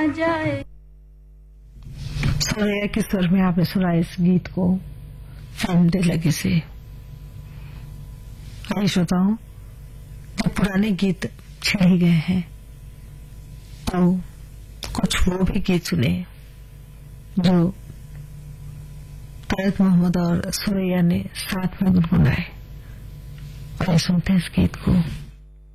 जाए। सुरैया के स्वर में आपने सुना इस गीत को फिल्म दिल लगी से। आइए श्रोताओं, जब पुराने गीत छिड़ ही गए हैं तो कुछ वो भी गीत सुने जो तलत मोहम्मद और सुरैया ने साथ में गुनगुनाए। और सुनते हैं इस गीत को।